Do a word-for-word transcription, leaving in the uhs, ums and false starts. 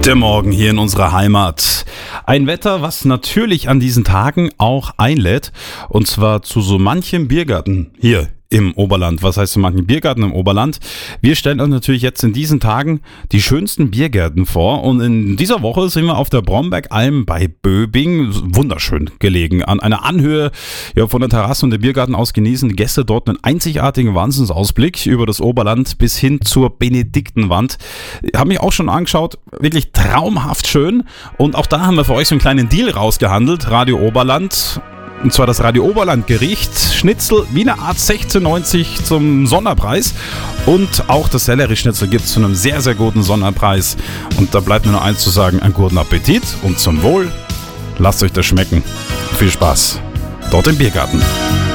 Der Morgen hier in unserer Heimat. Ein Wetter, was natürlich an diesen Tagen auch einlädt. Und zwar zu so manchem Biergarten hier im Oberland. Was heißt so manchen Biergarten im Oberland? Wir stellen uns natürlich jetzt in diesen Tagen die schönsten Biergärten vor. Und in dieser Woche sind wir auf der Brombergalm bei Böbing. Wunderschön gelegen. An einer Anhöhe, ja, von der Terrasse und der Biergarten aus genießen die Gäste dort einen einzigartigen Wahnsinnsausblick über das Oberland bis hin zur Benediktenwand. Haben mich auch schon angeschaut. Wirklich traumhaft schön. Und auch da haben wir für euch so einen kleinen Deal rausgehandelt. Radio Oberland. Und zwar das Radio Oberland Gericht Schnitzel Wiener Art sechzehn neunzig zum Sonderpreis. Und auch das Sellerie-Schnitzel gibt es zu einem sehr, sehr guten Sonderpreis. Und da bleibt mir nur eins zu sagen, einen guten Appetit und zum Wohl. Lasst euch das schmecken. Viel Spaß dort im Biergarten.